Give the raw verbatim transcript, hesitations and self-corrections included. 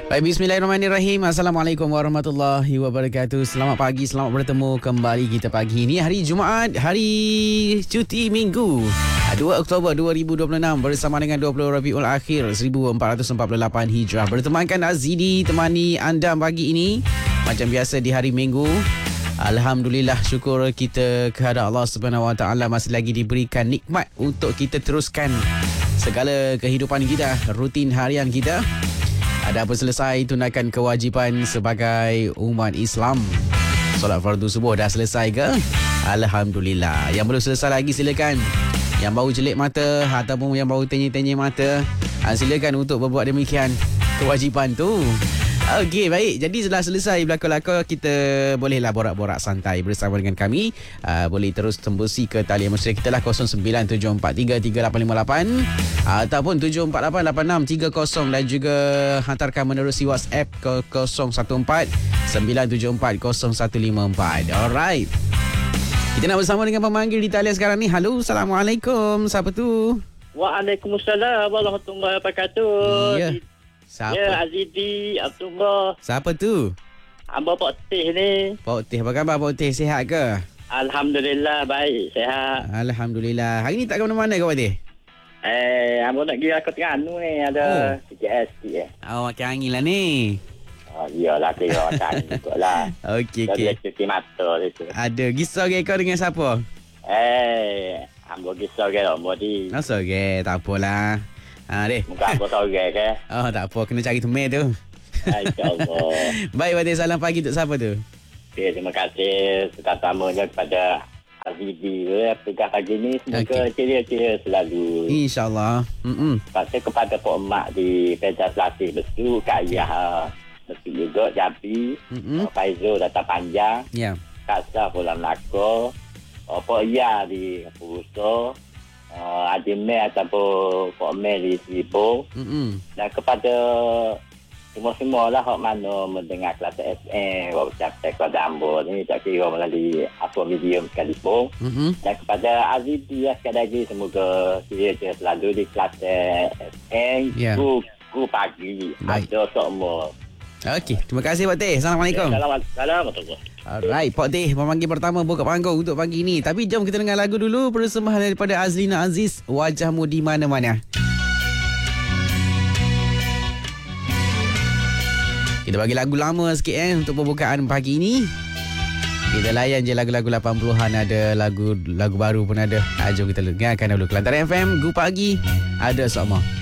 Baik, bismillahirrahmanirrahim. Assalamualaikum warahmatullahi wabarakatuh. Selamat pagi, selamat bertemu kembali kita pagi ini. Hari Jumaat, hari cuti minggu, dua Oktober dua ribu dua puluh enam, bersama dengan dua puluh Rabiul Akhir seribu empat ratus empat puluh lapan Hijrah. Bertemankan Azidi, temani anda pagi ini macam biasa di hari Minggu. Alhamdulillah, syukur kita kepada Allah Subhanahu Wa Taala masih lagi diberikan nikmat untuk kita teruskan segala kehidupan kita, rutin harian kita. Ada apa selesai tunaikan kewajipan sebagai umat Islam. Solat fardu subuh dah selesai ke? Alhamdulillah. Yang belum selesai lagi silakan. Yang baru jelik mata ataupun yang baru tenyih-tenyih mata, silakan untuk berbuat demikian kewajipan tu. Okey, baik. Jadi setelah selesai belakang-belakang, kita bolehlah borak-borak santai bersama dengan kami. Uh, boleh terus tembusi ke talian mesra kita lah kosong sembilan tujuh empat tiga tiga lapan lima lapan ataupun tujuh empat lapan lapan enam tiga kosong, dan juga hantarkan menerusi WhatsApp ke kosong satu empat sembilan tujuh empat kosong satu lima empat. Alright. Kita nak bersama dengan pemanggil di talian sekarang ni. Halo, Assalamualaikum. Siapa tu? Waalaikumsalam warahmatullahi wabarakatuh. Ya. Siapa? Ya, Azidi, Abdullah. Siapa tu? Hamba Pak Teh ni. Pak Teh, apa khabar Pak Teh? Sihat ke? Alhamdulillah, baik, sihat. Alhamdulillah. Hari ni tak ke mana-mana ke Pak Teh? Eh, hamba nak pergi aku Terengganu ni, ada Oh. P J S sikit eh. Oh, makan angin lah ni. Oh, iyalah, kira makan juga lah. Okey, Jadi, okey. cuci mata tu. Ada gisau ke kau dengan siapa? Eh, hamba kisah ke hamba ni. Oh, sorry. Tak apalah. Ha, deh. Muka hamba sore ke. Oh, tak apa. Kena cari teman tu. InsyaAllah. Baik, Pak Teh. Salam pagi untuk siapa tu? Okay, terima kasih pertamanya kepada Azidi. Pegang pagi ni, semoga Okey. ceria-ceria selalu. InsyaAllah. Mm-mm. Pasal kepada Pak Mak di Pedas Latih Besu, Kak Ayah Besu juga, Jambi, Mm-mm. uh, Faizul Data Panjang, Ya. Kak Sah Pulau Melaka, uh, Pak Ia di Purusa, uh, Haji Mel ataupun Pak Mel di Seribu, Mm-mm. dan kepada semua-semua lah hak mana mendengar kelas S M, buat ucapkan kepada hamba ni, tak kira melalui apa medium sekalipun. Mm-mm. Dan kepada Azidi lah sekali lagi, semoga dia selalu di kelas S M, Ya. ku, ku pagi, Baik. ada semua. Okey. Terima kasih, Pak Teh. Assalamualaikum. Assalamualaikum. Alright, Pak Teh, pemanggil pertama buka panggung untuk pagi ni. Tapi jom kita dengar lagu dulu. Persembahan daripada Azlina Aziz, Wajahmu di Mana-Mana. Kita bagi lagu lama sikit eh untuk pembukaan pagi ni. Kita layan je lagu-lagu lapan puluhan, ada lagu lagu baru pun ada. Ha, jom kita dengarkan dulu. Kelantan F M, Gu Pagi, ada semua.